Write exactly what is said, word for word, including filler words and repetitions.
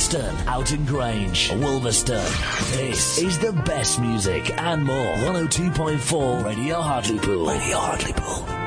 Preston, Houghton Grange, Wolverston. This is the best music and more. one oh two point four Radio Hartlepool. Radio Hartlepool.